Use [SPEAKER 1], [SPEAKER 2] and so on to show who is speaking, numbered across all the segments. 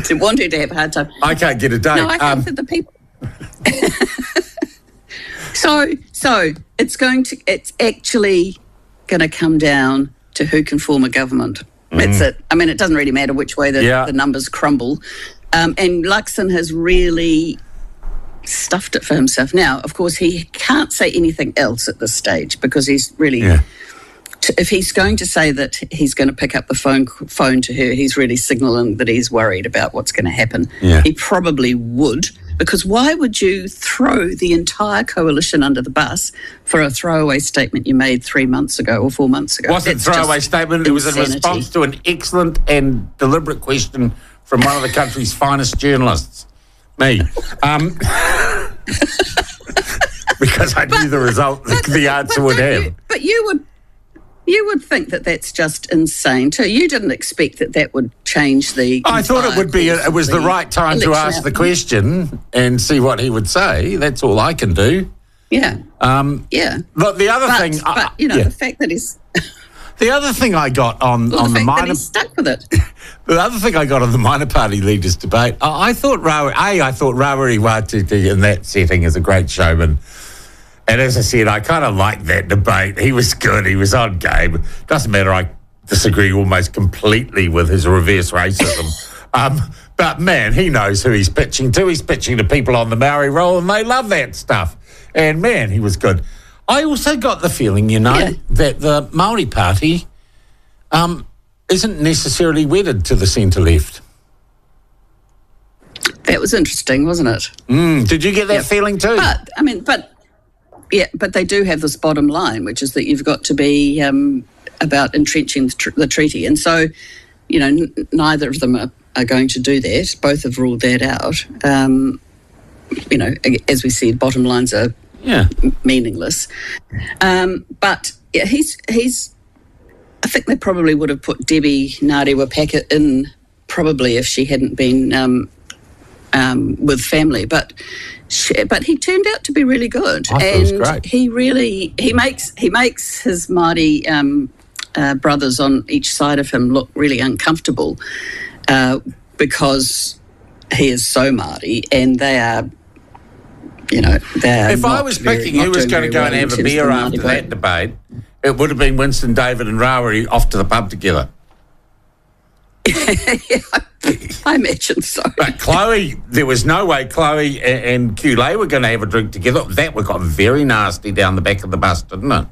[SPEAKER 1] wanting to have a hard time.
[SPEAKER 2] I can't get a date.
[SPEAKER 1] No, I think that the people... So it's actually going to come down to who can form a government. That's it. I mean, it doesn't really matter which way the numbers crumble. And Luxon has really stuffed it for himself. Now, of course, he can't say anything else at this stage because he's really... Yeah. If he's going to say that he's going to pick up the phone to her, he's really signalling that he's worried about what's going to happen. Yeah. He probably would, because why would you throw the entire coalition under the bus for a throwaway statement you made 3 months ago or 4 months ago?
[SPEAKER 2] It wasn't a throwaway statement. It was in response to an excellent and deliberate question from one of the country's finest journalists, me. Because I knew the result, the answer would have.
[SPEAKER 1] But you would think that that's just insane too. You didn't expect that would change the...
[SPEAKER 2] I thought it would be. It was the right time to ask the question and see what he would say. That's all I can do.
[SPEAKER 1] Yeah. Yeah.
[SPEAKER 2] Look, the other thing...
[SPEAKER 1] But, the fact that he's...
[SPEAKER 2] The other thing I got on the minor...
[SPEAKER 1] He's stuck with it.
[SPEAKER 2] The other thing I got on the minor party leaders debate, I thought Rawiri Watiti in that setting is a great showman. And as I said, I kind of liked that debate. He was good. He was on game. Doesn't matter. I disagree almost completely with his reverse racism. But, man, he knows who he's pitching to. He's pitching to people on the Maori roll, and they love that stuff. And, man, he was good. I also got the feeling, that the Māori Party isn't necessarily wedded to the centre-left.
[SPEAKER 1] That was interesting, wasn't it?
[SPEAKER 2] Did you get that feeling too?
[SPEAKER 1] But they do have this bottom line, which is that you've got to be about entrenching the treaty. And so, neither of them are going to do that. Both have ruled that out. As we said, bottom lines are meaningless. But he's. I think they probably would have put Debbie Ngāti Wapaka in probably if she hadn't been with family. But he turned out to be really good, and he makes his Māori brothers on each side of him look really uncomfortable because he is so Māori, and they are.
[SPEAKER 2] If I was picking who was going to go and have a beer after that debate, it would have been Winston, David, and Rawiri off to the pub together.
[SPEAKER 1] I imagine so.
[SPEAKER 2] But Chloe, there was no way Chloe and Kule were going to have a drink together. That got very nasty down the back of the bus, didn't it?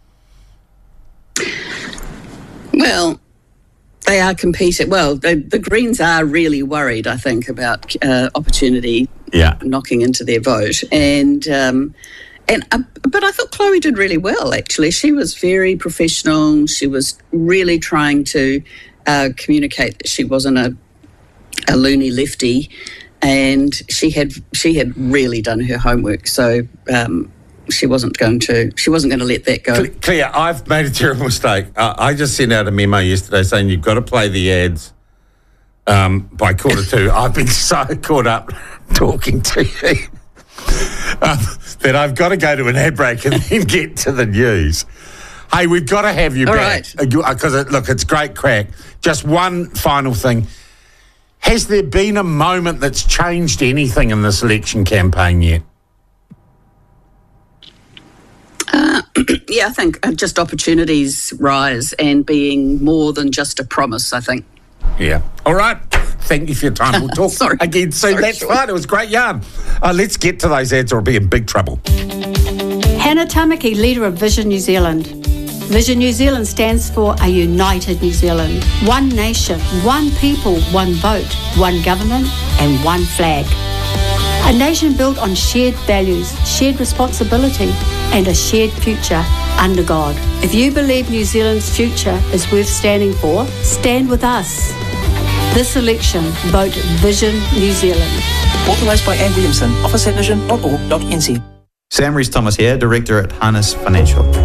[SPEAKER 1] Well, they are competing. Well, the Greens are really worried, I think, about Opportunity knocking into their vote. But I thought Chloe did really well, actually. She was very professional. She was really trying to communicate that she wasn't a loony lefty, and she had really done her homework. So she wasn't going to let that go.
[SPEAKER 2] Claire, I've made a terrible mistake. I just sent out a memo yesterday saying you've got to play the ads by 2:15. I've been so caught up talking to you that I've got to go to an ad break and then get to the news. Hey, we've got to have you back because it's great crack. Just one final thing. Has there been a moment that's changed anything in this election campaign yet?
[SPEAKER 1] I think just opportunities rise and being more than just a promise, I think.
[SPEAKER 2] Yeah. All right. Thank you for your time. We'll talk again soon. That's fine. It was great yarn. Let's get to those ads or we'll be in big trouble.
[SPEAKER 3] Hannah Tamaki, leader of Vision New Zealand. Vision New Zealand stands for a united New Zealand. One nation, one people, one vote, one government and one flag. A nation built on shared values, shared responsibility and a shared future under God. If you believe New Zealand's future is worth standing for, stand with us. This election, vote Vision New Zealand.
[SPEAKER 4] Authorised by Anne Williamson, office at vision.org.nz.
[SPEAKER 5] Sam Rees-Thomas here, Director at Harness Financial.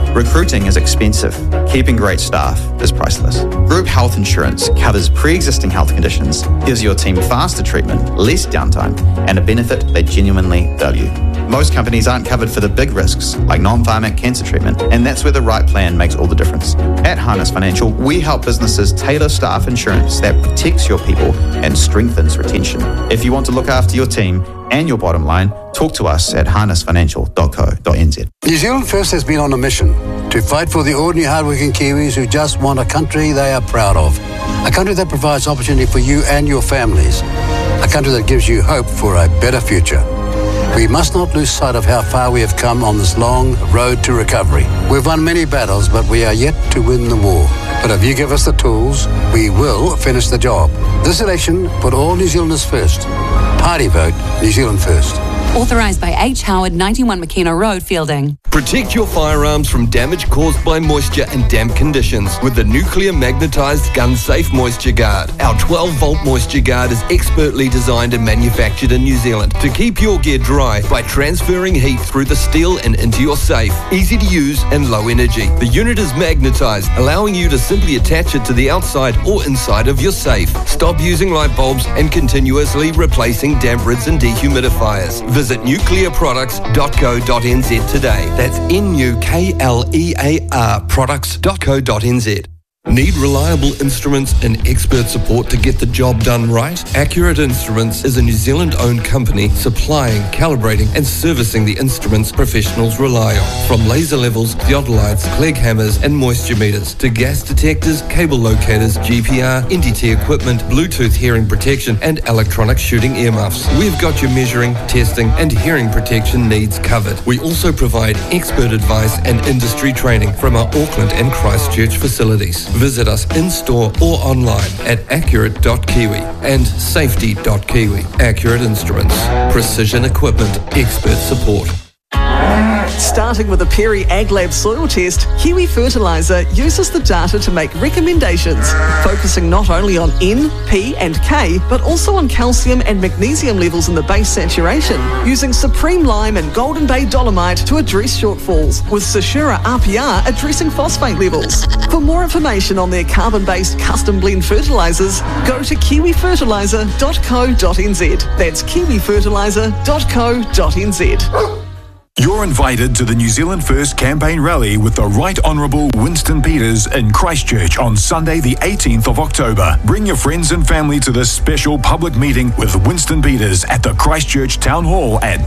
[SPEAKER 4] Recruiting is expensive. Keeping great staff is priceless. Group health insurance covers pre-existing health conditions, gives your team faster treatment, less downtime, and a benefit they genuinely value. Most companies aren't covered for the big risks, like non-pharmac cancer treatment, and that's where the right plan makes all the difference. At Harness Financial, we help businesses tailor staff insurance that protects your people and strengthens retention. If you want to look after your team and your bottom line, talk to us at harnessfinancial.co.nz.
[SPEAKER 5] New Zealand First has been on a mission to fight for the ordinary hardworking Kiwis who just want a country they are proud of. A country that provides opportunity for you and your families. A country that gives you hope for a better future. We must not lose sight of how far we have come on this long road to recovery. We've won many battles, but we are yet to win the war. But if you give us the tools, we will finish the job. This election, put all New Zealanders first. Party vote New Zealand First.
[SPEAKER 6] Authorised by H. Howard, 91 McKenna Road, Fielding.
[SPEAKER 7] Protect your firearms from damage caused by moisture and damp conditions with the nuclear magnetised gun safe moisture guard. Our 12-volt moisture guard is expertly designed and manufactured in New Zealand to keep your gear dry by transferring heat through the steel and into your safe. Easy to use and low energy. The unit is magnetised, allowing you to simply attach it to the outside or inside of your safe. Stop using light bulbs and continuously replacing damp-rids and dehumidifiers. Visit nuclearproducts.co.nz today. That's NUKLEAR products.co.nz. Need reliable instruments and expert support to get the job done right? Accurate Instruments is a New Zealand-owned company supplying, calibrating and servicing the instruments professionals rely on. From laser levels, theodolites, Clegg hammers and moisture meters to gas detectors, cable locators, GPR, NDT equipment, Bluetooth hearing protection and electronic shooting earmuffs. We've got your measuring, testing and hearing protection needs covered. We also provide expert advice and industry training from our Auckland and Christchurch facilities. Visit us in-store or online at accurate.kiwi and safety.kiwi. Accurate Instruments. Precision equipment. Expert support.
[SPEAKER 8] Starting with a Perry AgLab soil test, Kiwi Fertiliser uses the data to make recommendations, focusing not only on N, P and K, but also on calcium and magnesium levels in the base saturation, using Supreme Lime and Golden Bay Dolomite to address shortfalls, with Sashura RPR addressing phosphate levels. For more information on their carbon-based custom blend fertilisers, go to kiwifertiliser.co.nz. That's kiwifertiliser.co.nz.
[SPEAKER 9] You're invited to the New Zealand First campaign rally with the Right Honourable Winston Peters in Christchurch on Sunday the 18th of October. Bring your friends and family to this special public meeting with Winston Peters at the Christchurch Town Hall at